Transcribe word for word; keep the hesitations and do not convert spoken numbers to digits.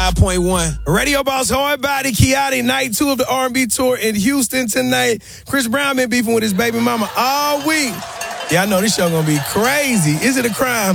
five point one. Radio Boss Hard Body, Kiati, night two of the R and B tour in Houston tonight. Chris Brown been beefing with his baby mama all week. Yeah, I know this show gonna be crazy. Is it a crime